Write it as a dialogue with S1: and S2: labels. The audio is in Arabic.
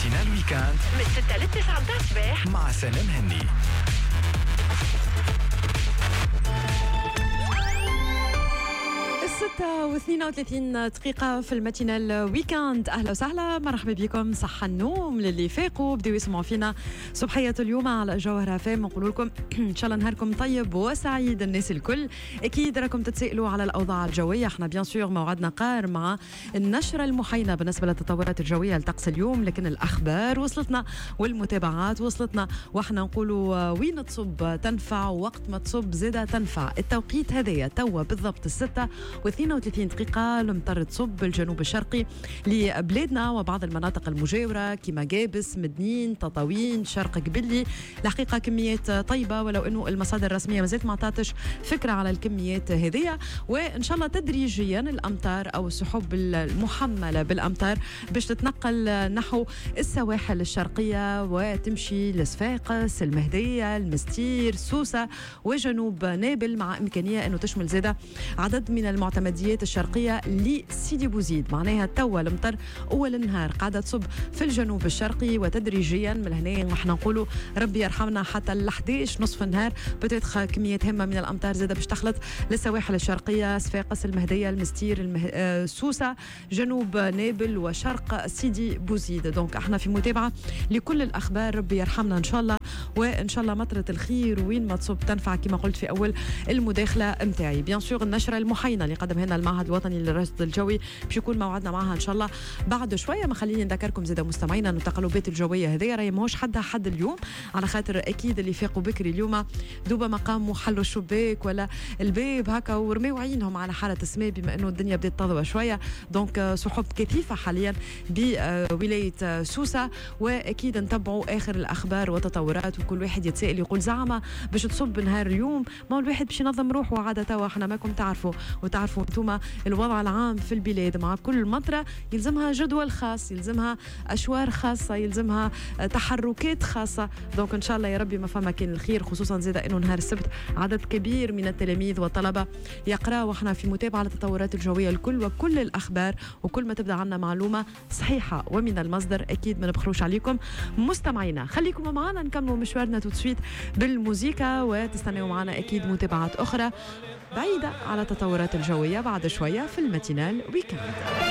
S1: ماتينال ويكاند
S2: من 6 ل 9 متاع الصباح
S1: مع سلام هني.
S3: 6:32 دقيقة في الماتينال ويكاند. أهلا وسهلا، مرحبا بكم. صحة النوم للي فاقوا بداوا يسمعوا فينا صبحية اليوم على جوهرة فام. نقول لكم إن شاء الله نهاركم طيب وسعيد. الناس الكل أكيد راكم تتسائلوا على الأوضاع الجوية. احنا بيان سور موعدنا قار مع النشرة المحينة بالنسبة للتطورات الجوية لطقس اليوم، لكن الأخبار وصلتنا والمتابعات وصلتنا، واحنا نقولوا وين تصب تنفع وقت ما تصب زادة تنفع. التوقيت هذايا توا بالضبط 6:32 دقيقة. المطر تصب بالجنوب الشرقي لبلادنا وبعض المناطق المجاورة كما جابس، مدنين، تطاوين، شرق قبلي. الحقيقة كميات طيبة، ولو أنه المصادر الرسمية ما زالت ما عطاتش فكرة على الكميات هذه. وإن شاء الله تدريجيا الأمطار أو السحب المحملة بالأمطار باش تتنقل نحو السواحل الشرقية وتمشي لصفاقس، المهدية، المستير، سوسة وجنوب نابل، مع إمكانية أنه تشمل زادة عدد من المعتمديات الشرقية لسيدي بوزيد. معناها توا المطر أول النهار قاعدة تصب في الجنوب الشرقي، وتدريجيا من هنا احنا نقولوا ربي يرحمنا حتى ال 11 نصف النهار بتدخل كميات هامة من الأمطار زادة باش تخلط للسواحل الشرقية، صفاقس، المهدية، المستير، سوسة، جنوب نابل وشرق سيدي بوزيد. دونك احنا في متابعة لكل الأخبار. ربي يرحمنا إن شاء الله، وإن شاء الله مطرة الخير وين ما تصب تنفع كما قلت في أول المداخلة متاعي. بيان سور النشرة المحينة اللي قدمها لنا المعهد الوطني للرصد الجوي باش يكون موعدنا معها ان شاء الله بعد شويه. ما خليني نذكركم زاده مستمعينا انه التقلبات الجويه هذه راهي ماهوش حدها حد اليوم، على خاطر اكيد اللي فاقوا بكري اليوم دوبا ما قاموا حلوا الشباك ولا الباب هكا ورميوا عينهم على حاله السماء، بما انه الدنيا بدات تضوى شويه. دونك سحب كثيفه حاليا بولايه سوسه، واكيد نتبعوا اخر الاخبار والتطورات. وكل واحد يتسائل يقول زعما باش تصب نهار اليوم، ما هو الواحد باش ينظم روحه عاده. توا احنا ماكم تعرفوا وتعرفوا انتم الوضع العام في البلاد، مع كل مطرة يلزمها جدول خاص، يلزمها أشوار خاصة، يلزمها تحركات خاصة. دونك إن شاء الله يا ربي ما فما كان الخير، خصوصا زيادة إنه نهار السبت عدد كبير من التلاميذ والطلبة يقرأ، وإحنا في متابعة للتطورات الجوية الكل وكل الأخبار. وكل ما تبدأ عنا معلومة صحيحة ومن المصدر أكيد ما نبخلوش عليكم مستمعينا. خليكم معنا نكملوا مشوارنا توتسويت بالموسيقى، وتستنوا معنا أكيد متابعات أخرى بعيدة على التطورات الجوية بعد شوية في الماتينال ويكاند.